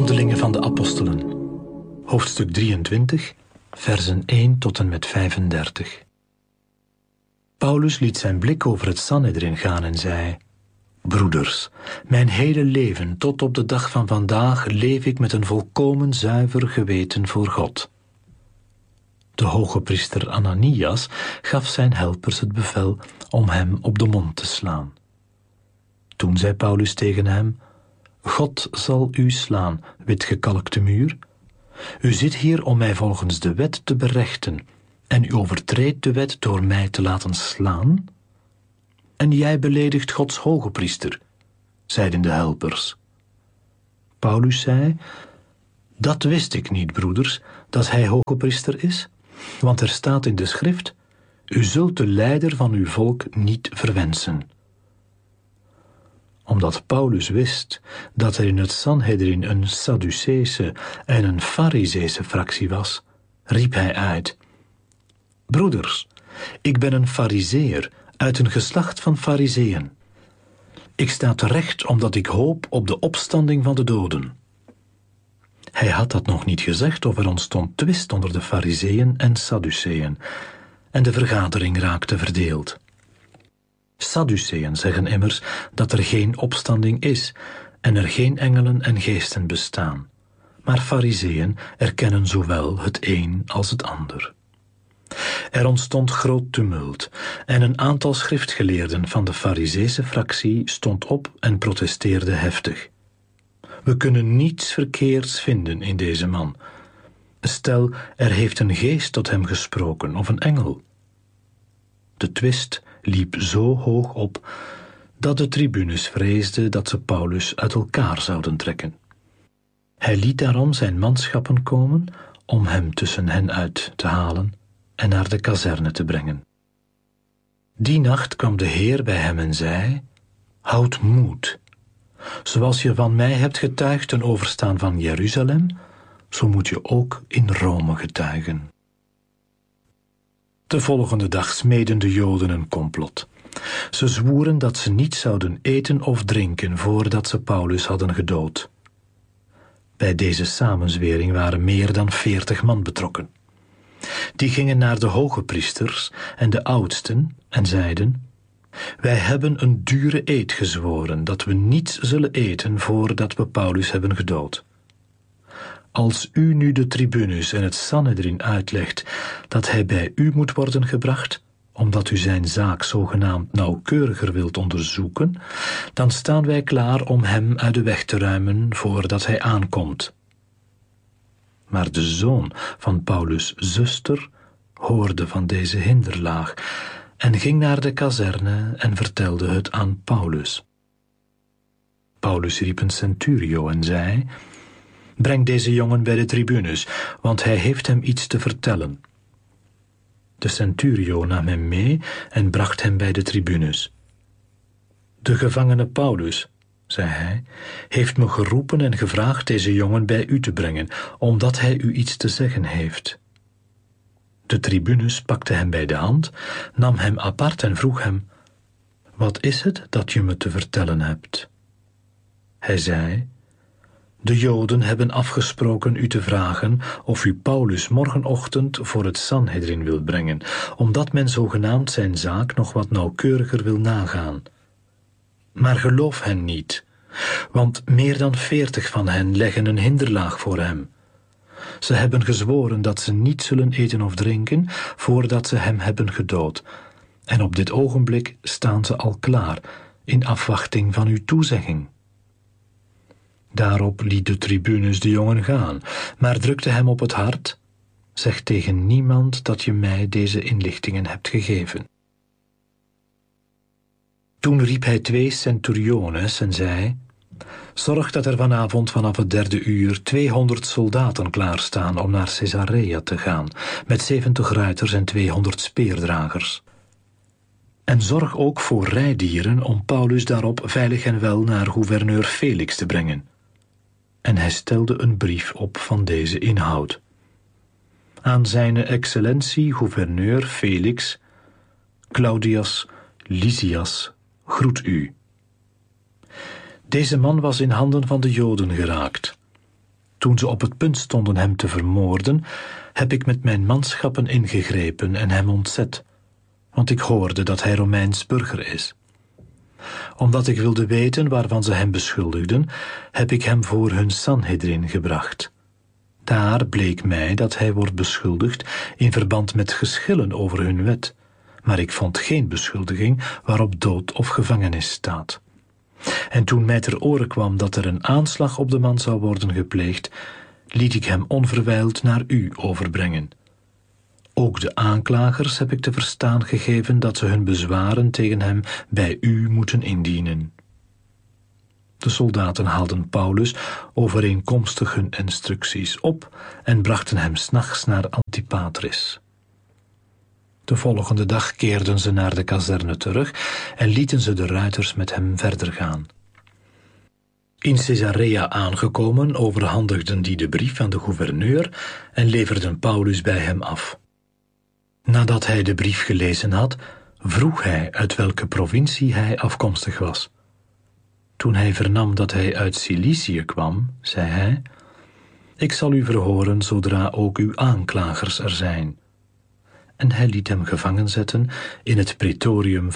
Handelingen van de Apostelen, hoofdstuk 23, versen 1 tot en met 35. Paulus liet zijn blik over het Sanhedrin gaan en zei: Broeders, mijn hele leven tot op de dag van vandaag leef ik met een volkomen zuiver geweten voor God. De hoge priester Ananias gaf zijn helpers het bevel om hem op de mond te slaan. Toen zei Paulus tegen hem: God zal u slaan, witgekalkte muur. U zit hier om mij volgens de wet te berechten, en u overtreedt de wet door mij te laten slaan? En jij beledigt Gods hoge priester, zeiden de helpers. Paulus zei: Dat wist ik niet, broeders, dat hij hoge priester is, want er staat in de schrift: U zult de leider van uw volk niet verwensen. Omdat Paulus wist dat er in het Sanhedrin een Sadduceese en een Farizeese fractie was, riep hij uit: Broeders, ik ben een Farizeer uit een geslacht van Farizeeën. Ik sta terecht omdat ik hoop op de opstanding van de doden. Hij had dat nog niet gezegd of er ontstond twist onder de Farizeeën en Sadduceeën, en de vergadering raakte verdeeld. Sadduceeën zeggen immers dat er geen opstanding is en er geen engelen en geesten bestaan, maar Farizeeën erkennen zowel het een als het ander. Er ontstond groot tumult en een aantal schriftgeleerden van de Farizeese fractie stond op en protesteerde heftig. We kunnen niets verkeerds vinden in deze man. Stel, er heeft een geest tot hem gesproken of een engel. De twist liep zo hoog op dat de tribunes vreesden dat ze Paulus uit elkaar zouden trekken. Hij liet daarom zijn manschappen komen om hem tussen hen uit te halen en naar de kazerne te brengen. Die nacht kwam de Heer bij hem en zei: Houd moed. Zoals je van mij hebt getuigd ten overstaan van Jeruzalem, zo moet je ook in Rome getuigen. De volgende dag smeden de Joden een complot. Ze zwoeren dat ze niet zouden eten of drinken voordat ze Paulus hadden gedood. Bij deze samenzwering waren meer dan 40 man betrokken. Die gingen naar de hoge priesters en de oudsten en zeiden: Wij hebben een dure eed gezworen dat we niets zullen eten voordat we Paulus hebben gedood. Als u nu de tribunes en het Sanhedrin uitlegt dat hij bij u moet worden gebracht, omdat u zijn zaak zogenaamd nauwkeuriger wilt onderzoeken, dan staan wij klaar om hem uit de weg te ruimen voordat hij aankomt. Maar de zoon van Paulus' zuster hoorde van deze hinderlaag en ging naar de kazerne en vertelde het aan Paulus. Paulus riep een centurio en zei: Breng deze jongen bij de tribunes, want hij heeft hem iets te vertellen. De centurio nam hem mee en bracht hem bij de tribunes. De gevangene Paulus, zei hij, heeft me geroepen en gevraagd deze jongen bij u te brengen, omdat hij u iets te zeggen heeft. De tribunes pakte hem bij de hand, nam hem apart en vroeg hem: Wat is het dat je me te vertellen hebt? Hij zei: De Joden hebben afgesproken u te vragen of u Paulus morgenochtend voor het Sanhedrin wil brengen, omdat men zogenaamd zijn zaak nog wat nauwkeuriger wil nagaan. Maar geloof hen niet, want meer dan 40 van hen leggen een hinderlaag voor hem. Ze hebben gezworen dat ze niet zullen eten of drinken voordat ze hem hebben gedood, en op dit ogenblik staan ze al klaar in afwachting van uw toezegging. Daarop liet de tribunes de jongen gaan, maar drukte hem op het hart: Zeg tegen niemand dat je mij deze inlichtingen hebt gegeven. Toen riep hij 2 centuriones en zei: Zorg dat er vanavond vanaf het 3e uur 200 soldaten klaarstaan om naar Caesarea te gaan, met 70 ruiters en 200 speerdragers. En zorg ook voor rijdieren om Paulus daarop veilig en wel naar gouverneur Felix te brengen. En hij stelde een brief op van deze inhoud: Aan zijne excellentie gouverneur Felix, Claudius Lysias groet u. Deze man was in handen van de Joden geraakt. Toen ze op het punt stonden hem te vermoorden, heb ik met mijn manschappen ingegrepen en hem ontzet, want ik hoorde dat hij Romeins burger is. Omdat ik wilde weten waarvan ze hem beschuldigden, heb ik hem voor hun Sanhedrin gebracht. Daar bleek mij dat hij wordt beschuldigd in verband met geschillen over hun wet, maar ik vond geen beschuldiging waarop dood of gevangenis staat. En toen mij ter oren kwam dat er een aanslag op de man zou worden gepleegd, liet ik hem onverwijld naar u overbrengen. Ook de aanklagers heb ik te verstaan gegeven dat ze hun bezwaren tegen hem bij u moeten indienen. De soldaten haalden Paulus overeenkomstig hun instructies op en brachten hem 's nachts naar Antipatris. De volgende dag keerden ze naar de kazerne terug en lieten ze de ruiters met hem verder gaan. In Caesarea aangekomen overhandigden die de brief aan de gouverneur en leverden Paulus bij hem af. Nadat hij de brief gelezen had, vroeg hij uit welke provincie hij afkomstig was. Toen hij vernam dat hij uit Cilicië kwam, zei hij: ik zal u verhoren zodra ook uw aanklagers er zijn. En hij liet hem gevangen zetten in het praetorium